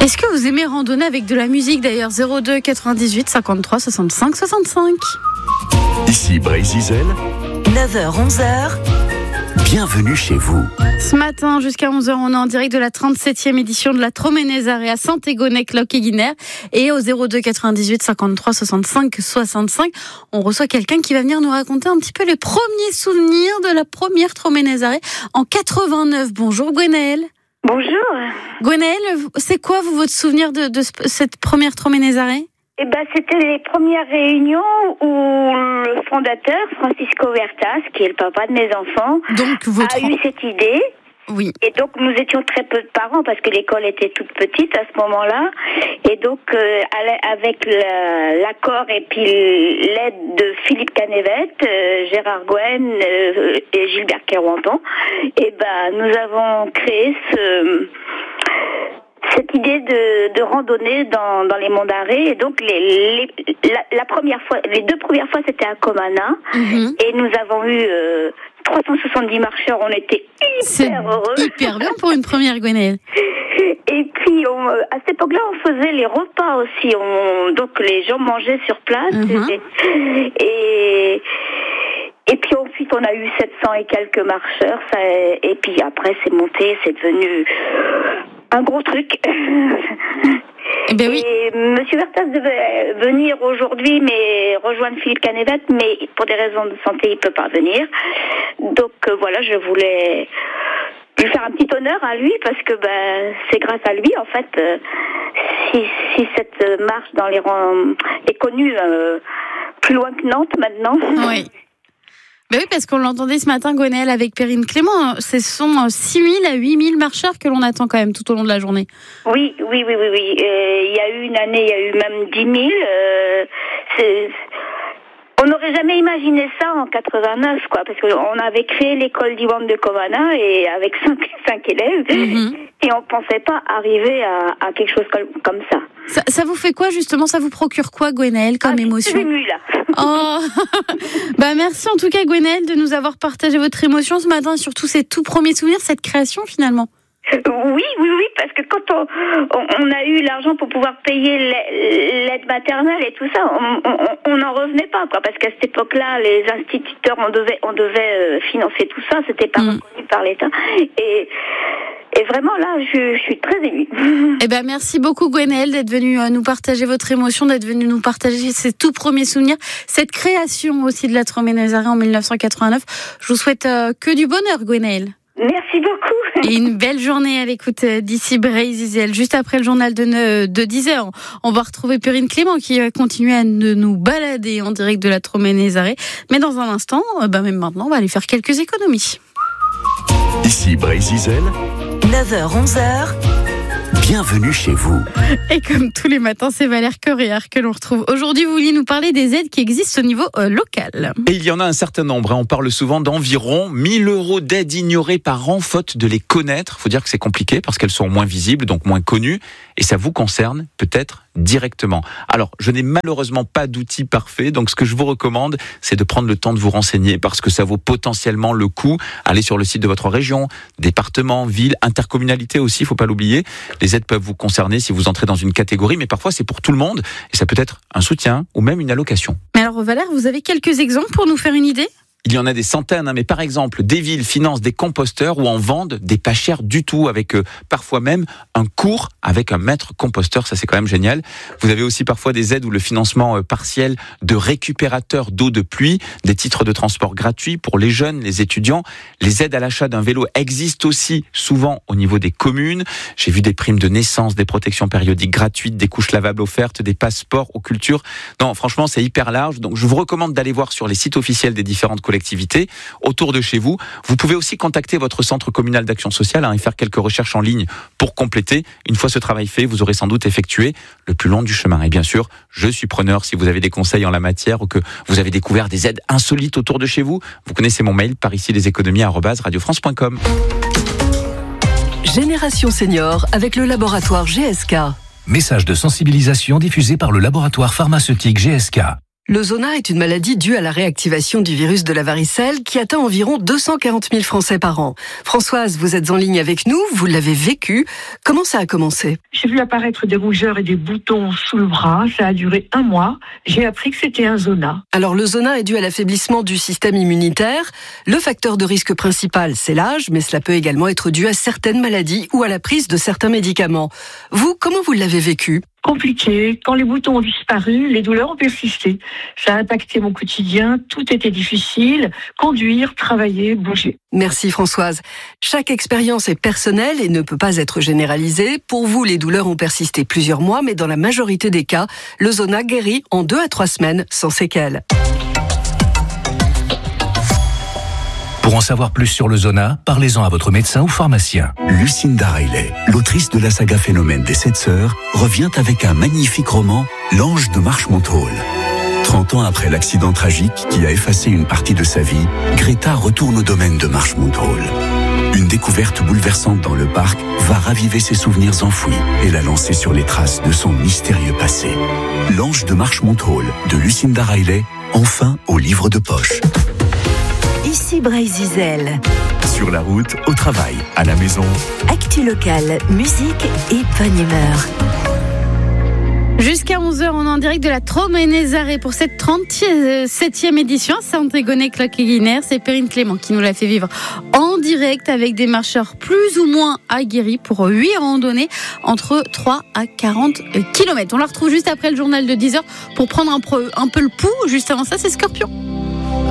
Est-ce que vous aimez randonner avec de la musique d'ailleurs? 02 98 53 65 65. Ici Brésil, 9h-11h. bienvenue chez vous. Ce matin, jusqu'à 11h, on est en direct de la 37e édition de la Troménézarée à Saint-Égonec, Loc et Guinère. Et au 02 98 53 65 65, on reçoit quelqu'un qui va venir nous raconter un petit peu les premiers souvenirs de la première Troménézarée en 89. Bonjour Gwenaëlle. Bonjour. Gwenaëlle, c'est quoi votre souvenir de cette première Troménézarée? C'était les premières réunions où le fondateur, Francisco Huertas, qui est le papa de mes enfants, a eu cette idée. Oui. Et donc, nous étions très peu de parents parce que l'école était toute petite à ce moment-là. Et donc, avec l'accord et puis l'aide de Philippe Canevette, Gérard Gouen et Gilbert Kerouanton, nous avons créé cette idée de randonnée dans les monts d'Arrée. Et donc la première fois, les deux premières fois c'était à Comana, et nous avons eu 370 marcheurs. On était hyper heureux. Hyper bien pour une première, Gwenaëlle. Et puis à cette époque-là, on faisait les repas aussi. Donc les gens mangeaient sur place. Et puis ensuite, on a eu 700 et quelques marcheurs. Et puis après, c'est monté, c'est devenu un gros truc. Oui. Et Monsieur Huertas devait venir aujourd'hui, mais rejoindre Philippe Canevette, mais pour des raisons de santé, il peut pas venir. Donc voilà, je voulais lui faire un petit honneur à lui, parce que c'est grâce à lui, en fait, si cette marche dans les rangs est connue plus loin que Nantes maintenant. Oui. Oui, parce qu'on l'entendait ce matin, Gwenaëlle, avec Perrine Clément. Ce sont 6 000 à 8 000 marcheurs que l'on attend quand même tout au long de la journée. Oui. Il y a eu une année, il y a eu même 10 000. On n'aurait jamais imaginé ça en 89, quoi, parce qu'on avait créé l'école d'Iwan de Comana et avec 5 élèves, et on pensait pas arriver à quelque chose comme ça. Ça vous fait quoi, justement? Ça vous procure quoi, Gwenaëlle, comme émotion? Je suis émue, là. Oh. Merci en tout cas, Gwenaëlle, de nous avoir partagé votre émotion ce matin, et surtout ces tout premiers souvenirs, cette création finalement. Oui, parce que quand on a eu l'argent pour pouvoir payer l'aide maternelle et tout ça, on n'en revenait pas, quoi, parce qu'à cette époque-là, les instituteurs, on devait financer tout ça, c'était pas reconnu par l'État. Et vraiment, là, je suis très émue. Merci beaucoup, Gwenaëlle, d'être venue nous partager votre émotion, d'être venue nous partager ces tout premiers souvenirs, cette création aussi de la Troménézarée en 1989. Je vous souhaite que du bonheur, Gwenaëlle. Merci beaucoup. Et une belle journée à l'écoute d'ici Brésil. Juste après le journal de 10h, on va retrouver Perrine Clément qui va continuer à nous balader en direct de la Troménézarée. Mais dans un instant, même maintenant, on va aller faire quelques économies. Ici Brésil, 9h-11h. bienvenue chez vous. Et comme tous les matins, c'est Valère Corréard que l'on retrouve. Aujourd'hui, vous vouliez nous parler des aides qui existent au niveau local. Et il y en a un certain nombre. On parle souvent d'environ 1 000 € d'aides ignorées par an, faute de les connaître. Il faut dire que c'est compliqué parce qu'elles sont moins visibles, donc moins connues. Et ça vous concerne peut-être directement. Alors, je n'ai malheureusement pas d'outils parfaits. Donc, ce que je vous recommande, c'est de prendre le temps de vous renseigner parce que ça vaut potentiellement le coup. Allez sur le site de votre région, département, ville, intercommunalité aussi, il ne faut pas l'oublier. Les aides peuvent vous concerner si vous entrez dans une catégorie, mais parfois c'est pour tout le monde et ça peut être un soutien ou même une allocation. Mais alors Valère, vous avez quelques exemples pour nous faire une idée ? Il y en a des centaines, mais par exemple, des villes financent des composteurs ou en vendent des pas chers du tout, avec parfois même un cours avec un maître composteur. Ça, c'est quand même génial. Vous avez aussi parfois des aides ou le financement partiel de récupérateurs d'eau de pluie, des titres de transport gratuits pour les jeunes, les étudiants. Les aides à l'achat d'un vélo existent aussi souvent au niveau des communes. J'ai vu des primes de naissance, des protections périodiques gratuites, des couches lavables offertes, des passeports aux cultures. Non, franchement, c'est hyper large. Donc, je vous recommande d'aller voir sur les sites officiels des différentes collectivités autour de chez vous. Vous pouvez aussi contacter votre centre communal d'action sociale et faire quelques recherches en ligne pour compléter. Une fois ce travail fait, vous aurez sans doute effectué le plus long du chemin. Et bien sûr, je suis preneur si vous avez des conseils en la matière ou que vous avez découvert des aides insolites autour de chez vous. Vous connaissez mon mail par ici leséconomies@radiofrance.com. Génération Senior avec le laboratoire GSK. Message de sensibilisation diffusé par le laboratoire pharmaceutique GSK. Le zona est une maladie due à la réactivation du virus de la varicelle qui atteint environ 240 000 Français par an. Françoise, vous êtes en ligne avec nous, vous l'avez vécu. Comment ça a commencé ? J'ai vu apparaître des rougeurs et des boutons sous le bras. Ça a duré 1 mois. J'ai appris que c'était un zona. Alors le zona est dû à l'affaiblissement du système immunitaire. Le facteur de risque principal, c'est l'âge, mais cela peut également être dû à certaines maladies ou à la prise de certains médicaments. Vous, comment vous l'avez vécu ? Compliqué. Quand les boutons ont disparu, les douleurs ont persisté. Ça a impacté mon quotidien. Tout était difficile. Conduire, travailler, bouger. Merci Françoise. Chaque expérience est personnelle et ne peut pas être généralisée. Pour vous, les douleurs ont persisté plusieurs mois, mais dans la majorité des cas, le zona guérit en 2 à 3 semaines sans séquelles. Pour en savoir plus sur le zona, parlez-en à votre médecin ou pharmacien. Lucinda Riley, l'autrice de la saga Phénomène des 7 sœurs, revient avec un magnifique roman, L'Ange de Marchmont Hall. 30 ans après l'accident tragique qui a effacé une partie de sa vie, Greta retourne au domaine de Marchmont Hall. Une découverte bouleversante dans le parc va raviver ses souvenirs enfouis et la lancer sur les traces de son mystérieux passé. L'Ange de Marchmont Hall de Lucinda Riley, enfin au livre de poche. Ici Bray-Zizel. Sur la route, au travail, à la maison. Actu locale, musique et bonne humeur. Jusqu'à 11h, on est en direct de la Troménez-Arrée pour cette 37e édition à Saint-Égonnec-Cloquet-Guinère. C'est Perrine Clément qui nous l'a fait vivre en direct avec des marcheurs plus ou moins aguerris pour 8 randonnées entre 3 à 40 km. On la retrouve juste après le journal de 10h pour prendre un peu le pouls. Juste avant ça, c'est Scorpion.